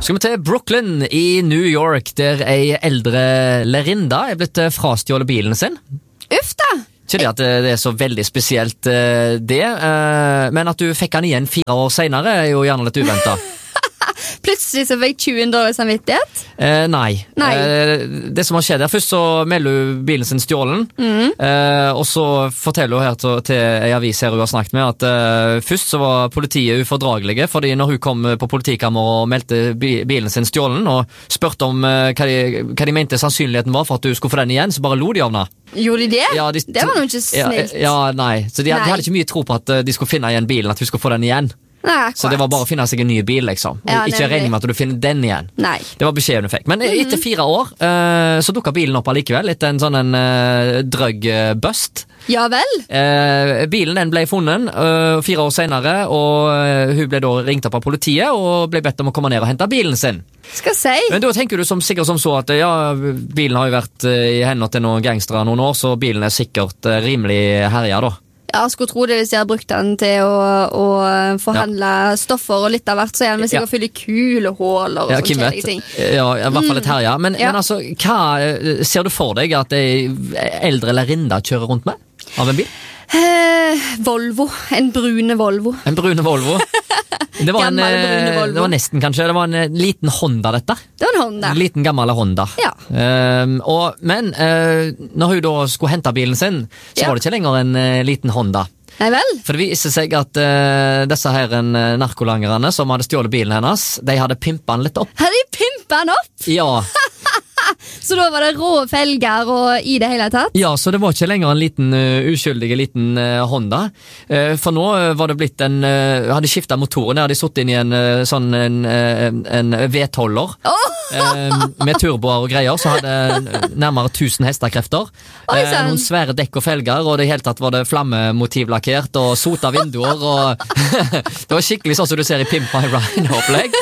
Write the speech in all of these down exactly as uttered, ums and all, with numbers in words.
Skal vi til Brooklyn i New York, der ei eldre Lerinda er blitt frastjålet bilen sin. Uff da! Ikke det at det er så veldig spesielt det, men at du fikk han igjen fire år senere er jo gjerne litt uventet. Plutselig så fikk tjue dårlig samvittighet? Eh, nei. nei. Eh, det som har skjedd her, først så melder hun bilen sin stjålen, mm. eh, og så forteller hun her til, til en avis her hun har snakket med, at eh, først så var politiet ufordragelige, fordi når hun kom på politikammeret og meldte bilen sin stjålen, og spurte om eh, hva, de, hva de mente sannsynligheten var for at du skulle få den igjen, så bare lo de av henne. Gjorde de det? Ja, de, det var noe ikke snilt. Ja, ja, nei. Så de, nei. de hadde ikke mye tro på at de skulle finne igjen bilen, at hun skulle få den igjen. Nei, så det var bare å finne seg en ny bil, liksom. Ja, ikke regning med at du finner den igjen. Nei. Det var beskjeden du fikk. Men mm-hmm. etter fire år uh, så dukket bilen opp allikevel, etter en sånn en uh, drug-bust. Ja vel? Uh, bilen den ble funnet uh, fire år senere, og uh, hun ble da ringt opp av politiet og ble bedt om å komme ned og hente bilen sin. Skal si. Men da tenker du som sikkert som så at ja, bilen har jo vært uh, i hendene til noen gangstere noen år, så bilen er sikkert uh, rimelig herja da. Ja, jeg skulle tro det hvis jeg hadde brukt den til å, å forhandle ja. stoffer og litt av hvert, så gjerne hvis jeg ja. har fyllt kulehåler og ja, sånne kjedelige ting. Ja, i hvert fall litt herja. Men, ja. men altså, hva ser du for deg at ei eldre Lerinda kjører rundt med av en bil? Eh, Volvo. En brune Volvo. En brune Volvo. Det var, en, Volvo. det var nesten kanskje, det var en liten Honda dette. Det var en Honda. En liten gammel Honda. Ja. Um, og, men uh, når hun da skulle hente bilen sin, så ja. var det ikke lenger en uh, liten Honda. Nei vel? For det viser seg at uh, disse her uh, narkolangerne som hadde stjålet bilen hennes, de hadde pimpet den litt opp. Hadde de pimpet den opp? Ja. Så da var det rå felger og i det hele tatt? Ja, så det var ikke lenger en liten uh, uskyldig liten uh, Honda. Uh, for nå uh, var det blitt en uh, hadde skiftet motoren, hadde satt inn i en uh, sånn en, uh, en V-tolver oh! uh, med turboer og greier, så hadde nærmere tusen hestekrefter. Uh, noen svære dekk og felger, og det helt tatt var det flammemotivlakkert og sota vinduer, og det var skikkelig sånn som du ser i Pimp My Ride-opplegg.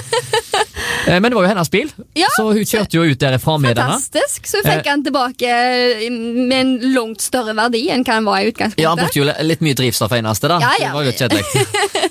Men det var jo hennes bil, ja, så hun kjørte jo ut derifra med denne. Fantastisk, så hun fikk han tilbake med en langt større verdi enn hva han var i utgangspunktet. Ja, han brukte jo litt mye drivstoff eneste da. Ja, ja. Det var jo kjedelig.